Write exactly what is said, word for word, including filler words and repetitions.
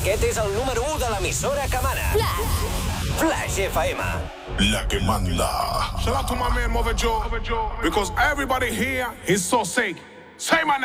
Aquest és el número u de l'emissora que mana. Flash. Flash F M. La que manda. Shout out to my man Mother Joe, because everybody here is so sick. Say my name.